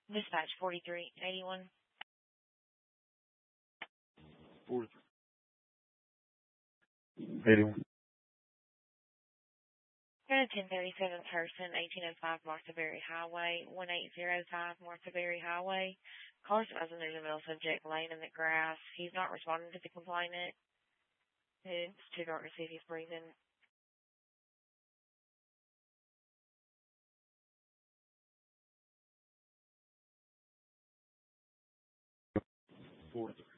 Dispatch 4381. 81. Got a 1037 person, 1805 Martha Berry Highway, 1805 Martha Berry Highway. Caller advising there's a male subject laying in the grass. He's not responding to the complainant. It's too dark to see if he's breathing. 43.